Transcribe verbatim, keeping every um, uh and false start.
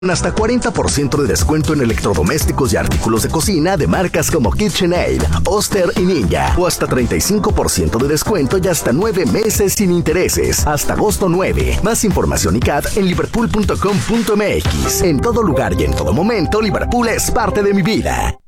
Hasta cuarenta por ciento de descuento en electrodomésticos y artículos de cocina de marcas como KitchenAid, Oster y Ninja. O hasta treinta y cinco por ciento de descuento y hasta nueve meses sin intereses. Hasta agosto nueve. Más información y C A D en liverpool punto com punto m x. En todo lugar y en todo momento, Liverpool es parte de mi vida.